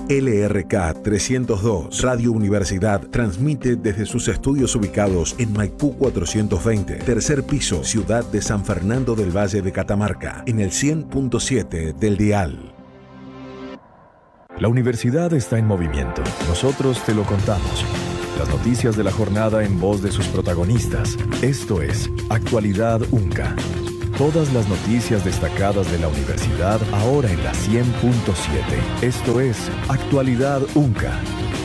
LRK 302, Radio Universidad, transmite desde sus estudios ubicados en Maipú 420, tercer piso, Ciudad de San Fernando del Valle de Catamarca, en el 100.7 del dial. La universidad está en movimiento. Nosotros te lo contamos. Las noticias de la jornada en voz de sus protagonistas. Esto es Actualidad UNCA. Todas las noticias destacadas de la universidad ahora en la 100.7. Esto es Actualidad UNCA.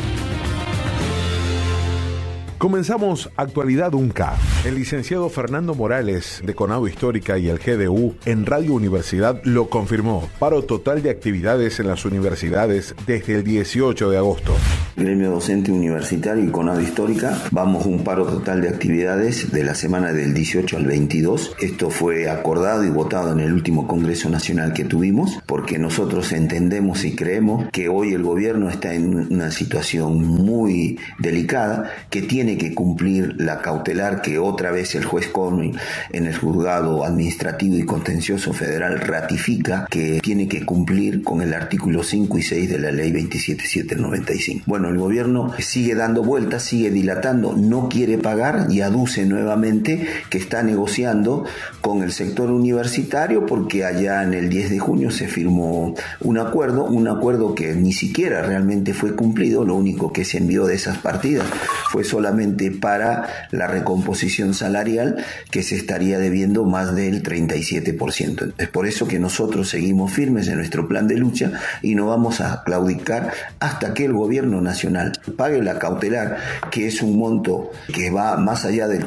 Comenzamos Actualidad UNCA. El licenciado Fernando Morales, de Conado Histórica y el GDU, en Radio Universidad lo confirmó. Paro total de actividades en las universidades desde el 18 de agosto. Gremio Docente Universitario y Conado Histórica, vamos un paro total de actividades de la semana del 18 al 22. Esto fue acordado y votado en el último Congreso Nacional que tuvimos, porque nosotros entendemos y creemos que hoy el gobierno está en una situación muy delicada, que tiene que cumplir la cautelar que otra vez el juez Cornwell en el juzgado administrativo y contencioso federal ratifica que tiene que cumplir con el artículo 5 y 6 de la ley 27795. Bueno, el gobierno sigue dando vueltas, sigue dilatando, no quiere pagar y aduce nuevamente que está negociando con el sector universitario porque allá en el 10 de junio se firmó un acuerdo que ni siquiera realmente fue cumplido. Lo único que se envió de esas partidas fue solamente para la recomposición salarial, que se estaría debiendo más del 37%. Es por eso que nosotros seguimos firmes en nuestro plan de lucha y no vamos a claudicar hasta que el gobierno nacional pague la cautelar, que es un monto que va más allá del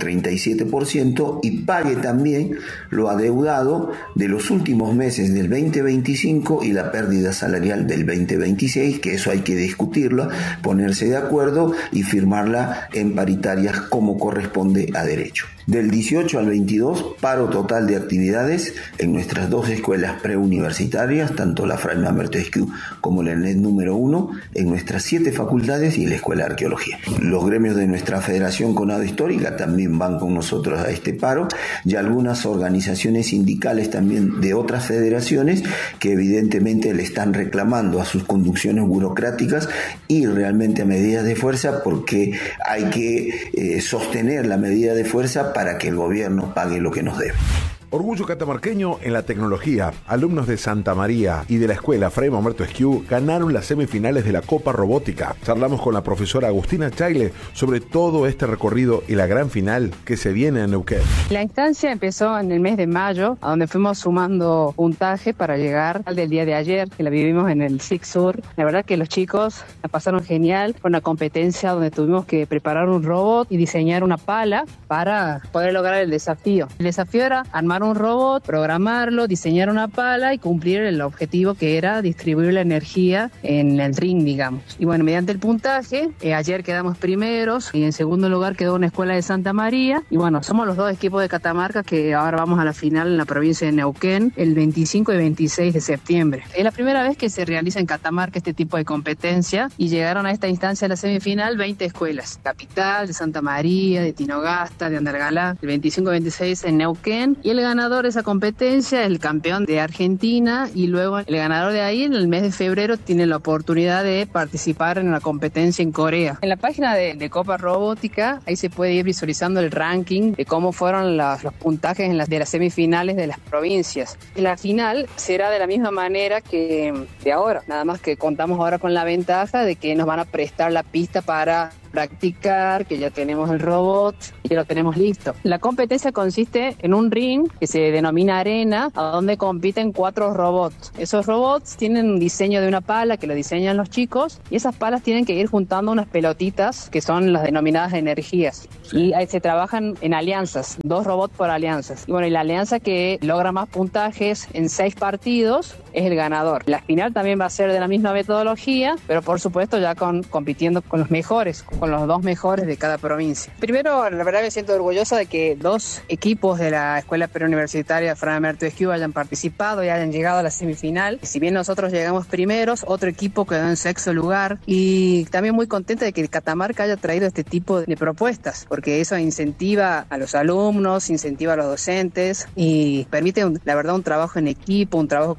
37%, y pague también lo adeudado de los últimos meses del 2025 y la pérdida salarial del 2026, que eso hay que discutirlo, ponerse de acuerdo y firmarla en paritarias como corresponde a derecho. Del 18 al 22, paro total de actividades en nuestras dos escuelas preuniversitarias, tanto la Fray Mamerto Esquiú como la ENED número 1, en nuestras 7 facultades y la Escuela de Arqueología. Los gremios de nuestra Federación Conado Histórica también van con nosotros a este paro, y algunas organizaciones sindicales también de otras federaciones que evidentemente le están reclamando a sus conducciones burocráticas y realmente a medidas de fuerza, porque hay que sostener la medida de fuerza para que el gobierno pague lo que nos debe. Orgullo catamarqueño en la tecnología. Alumnos de Santa María y de la escuela Fray Mamerto Esquiú ganaron las semifinales de la Copa Robótica. Charlamos con la profesora Agustina Chaile sobre todo este recorrido y la gran final que se viene en Neuquén. La instancia empezó en el mes de mayo, a donde fuimos sumando puntaje para llegar al del día de ayer, que la vivimos en el SIC Sur. La verdad que los chicos la pasaron genial. Fue una competencia donde tuvimos que preparar un robot y diseñar una pala para poder lograr el desafío. El desafío era armar un robot, programarlo, diseñar una pala y cumplir el objetivo, que era distribuir la energía en el ring, digamos. Y bueno, mediante el puntaje, ayer quedamos primeros y en segundo lugar quedó una escuela de Santa María. Y bueno, somos los dos equipos de Catamarca que ahora vamos a la final en la provincia de Neuquén el 25 y 26 de septiembre. Es la primera vez que se realiza en Catamarca este tipo de competencia y llegaron a esta instancia de la semifinal 20 escuelas. Capital, de Santa María, de Tinogasta, de Andalgalá, el 25 y 26 en Neuquén, y el ganador de esa competencia es el campeón de Argentina, y luego el ganador de ahí en el mes de febrero tiene la oportunidad de participar en una competencia en Corea. En la página de Copa Robótica, ahí se puede ir visualizando el ranking de cómo fueron los puntajes de las semifinales de las provincias. La final será de la misma manera que de ahora, nada más que contamos ahora con la ventaja de que nos van a prestar la pista para practicar, que ya tenemos el robot y ya lo tenemos listo. La competencia consiste en un ring que se denomina arena, a donde compiten 4 robots. Esos robots tienen un diseño de una pala que lo diseñan los chicos, y esas palas tienen que ir juntando unas pelotitas que son las denominadas energías. Y ahí se trabajan en alianzas, 2 robots por alianzas. Y bueno, y la alianza que logra más puntajes en 6 partidos es el ganador. La final también va a ser de la misma metodología, pero por supuesto ya compitiendo con los mejores, con los 2 mejores de cada provincia. Primero, la verdad me siento orgullosa de que 2 equipos de la Escuela Preuniversitaria Fray Mamerto Esquiú hayan participado y hayan llegado a la semifinal. Si bien nosotros llegamos primeros, otro equipo quedó en 6º lugar, y también muy contenta de que Catamarca haya traído este tipo de propuestas, porque eso incentiva a los alumnos, incentiva a los docentes y permite, la verdad, un trabajo en equipo, un trabajo colaborativo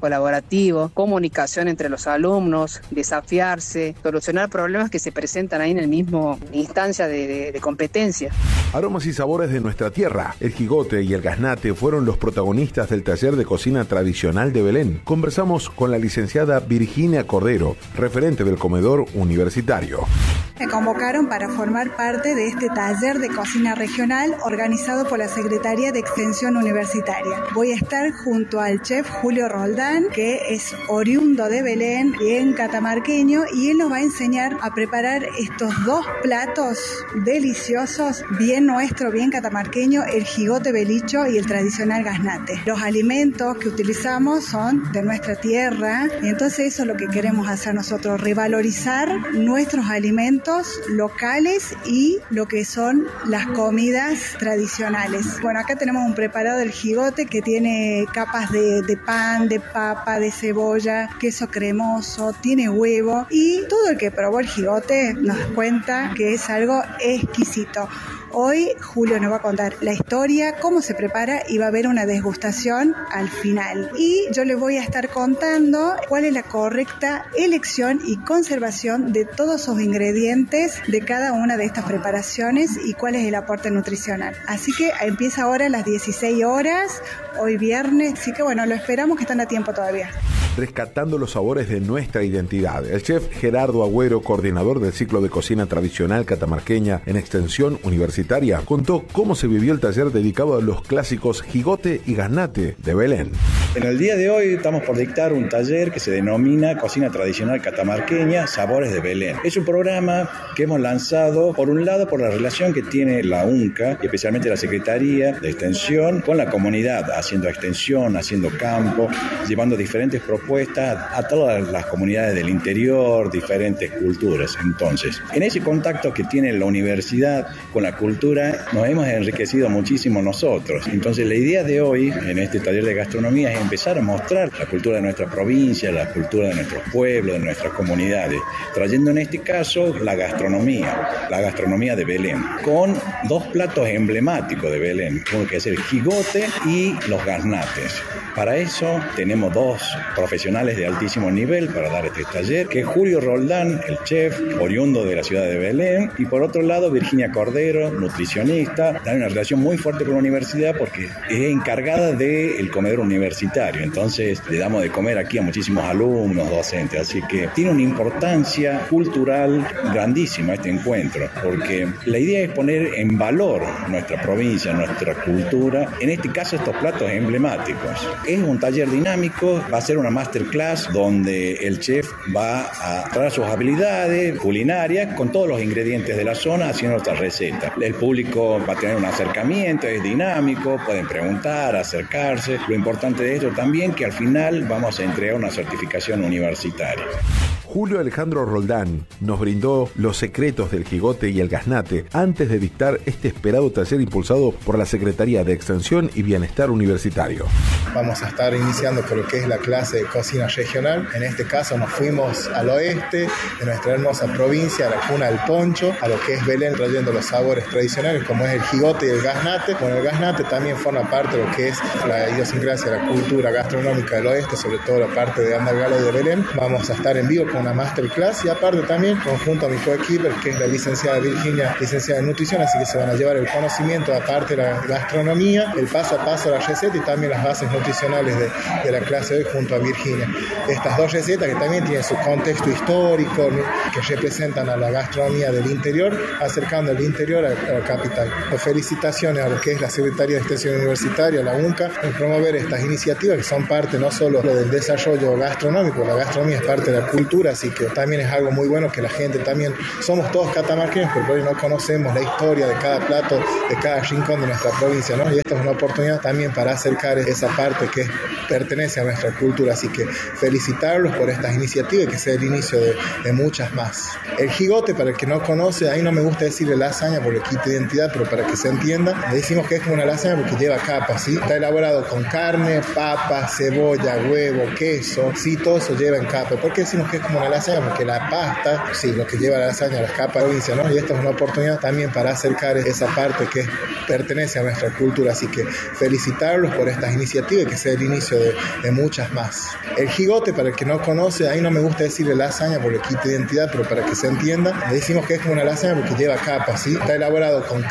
colaborativo, comunicación entre los alumnos, desafiarse, solucionar problemas que se presentan ahí en el mismo instancia de competencia. Aromas y sabores de nuestra tierra. El jigote y el gaznate fueron los protagonistas del taller de cocina tradicional de Belén. Conversamos con la licenciada Virginia Cordero, referente del comedor universitario. Me convocaron para formar parte de este taller de cocina regional organizado por la Secretaría de Extensión Universitaria. Voy a estar junto al chef Julio Roldán, que es oriundo de Belén, bien catamarqueño, y él nos va a enseñar a preparar estos dos platos deliciosos, bien nuestro, bien catamarqueño, el jigote belicho y el tradicional gaznate. Los alimentos que utilizamos son de nuestra tierra, y entonces eso es lo que queremos hacer nosotros, revalorizar nuestros alimentos locales y lo que son las comidas tradicionales. Bueno, acá tenemos un preparado del jigote que tiene capas de pan, de papa, de cebolla, queso cremoso, tiene huevo, y todo el que probó el jigote nos cuenta que es algo exquisito. Hoy Julio nos va a contar la historia, cómo se prepara, y va a haber una degustación al final. Y yo les voy a estar contando cuál es la correcta elección y conservación de todos esos ingredientes de cada una de estas preparaciones y cuál es el aporte nutricional. Así que empieza ahora a las 16 horas, hoy viernes, así que bueno, lo esperamos, que están a tiempo todavía. Rescatando los sabores de nuestra identidad. El chef Gerardo Agüero, coordinador del ciclo de cocina tradicional catamarqueña en Extensión Universitaria, contó cómo se vivió el taller dedicado a los clásicos jigote y gaznate de Belén. En el día de hoy estamos por dictar un taller que se denomina Cocina Tradicional Catamarqueña, Sabores de Belén. Es un programa que hemos lanzado, por un lado, por la relación que tiene la UNCA, y especialmente la Secretaría de Extensión, con la comunidad, haciendo extensión, haciendo campo, llevando diferentes propuestas a todas las comunidades del interior, diferentes culturas. Entonces, en ese contacto que tiene la universidad con la cultura, nos hemos enriquecido muchísimo nosotros. Entonces, la idea de hoy, en este taller de gastronomía, es empezar a mostrar la cultura de nuestra provincia, la cultura de nuestros pueblos, de nuestras comunidades, trayendo en este caso la gastronomía de Belén, con dos platos emblemáticos de Belén, uno que es el jigote y los gaznates. Para eso tenemos dos profesionales de altísimo nivel para dar este taller, que es Julio Roldán, el chef, oriundo de la ciudad de Belén, y por otro lado Virginia Cordero, nutricionista. Hay una relación muy fuerte con la universidad porque es encargada del comedor universitario, entonces le damos de comer aquí a muchísimos alumnos, docentes, así que tiene una importancia cultural grandísima este encuentro, porque la idea es poner en valor nuestra provincia, nuestra cultura, en este caso estos platos emblemáticos. Es un taller dinámico, va a ser una masterclass donde el chef va a traer sus habilidades culinarias con todos los ingredientes de la zona haciendo nuestras recetas. El público va a tener un acercamiento, es dinámico, pueden preguntar, acercarse. Lo importante de esto también que al final vamos a entregar una certificación universitaria. Julio Alejandro Roldán nos brindó los secretos del jigote y el gaznate antes de dictar este esperado taller impulsado por la Secretaría de Extensión y Bienestar Universitario. Vamos a estar iniciando por lo que es la clase de cocina regional. En este caso nos fuimos al oeste de nuestra hermosa provincia, a la cuna del poncho, a lo que es Belén, trayendo los sabores tradicionales como es el jigote y el gaznate. Bueno, el gaznate también forma parte de lo que es la idiosincrasia, la cultura gastronómica del oeste, sobre todo la parte de Andalgalá y de Belén. Vamos a estar en vivo con una masterclass y aparte también conjunto a mi coequiper, que es la licenciada Virginia, licenciada en nutrición, así que se van a llevar el conocimiento aparte de la gastronomía, el paso a paso de la receta y también las bases nutricionales de la clase de hoy junto a Virginia. Estas dos recetas que también tienen su contexto histórico, que representan a la gastronomía del interior, acercando el interior a la capital. Felicitaciones a lo que es la Secretaría de Extensión Universitaria, la UNCA, en promover estas iniciativas que son parte no solo del desarrollo gastronómico, la gastronomía es parte de la cultura, así que también es algo muy bueno que la gente también, somos todos catamarqueños, pero hoy no conocemos la historia de cada plato, de cada rincón de nuestra provincia, ¿no? Y esta es una oportunidad también para acercar esa parte que pertenece a nuestra cultura, así que felicitarlos por estas iniciativas y que sea el inicio de muchas más. El jigote, para el que no conoce, ahí no me gusta decirle lasaña porque quita identidad, pero para que se entienda, le decimos que es como una lasaña porque lleva capas, ¿sí? Está elaborado con carne, papa, cebolla, huevo, queso, sí, todo eso lleva en capa. ¿Por qué decimos que es como como una lasaña, porque la pasta, sí, lo que lleva la lasaña, las capas de provincia, ¿no? Y esta es una oportunidad también para acercar esa parte que pertenece a nuestra cultura, así que felicitarlos por estas iniciativas y que sea el inicio de muchas más. El jigote, para el que no conoce, ahí no me gusta decirle lasaña porque quita identidad, pero para que se entienda, le decimos que es como una lasaña porque lleva capas, ¿sí? Está elaborado con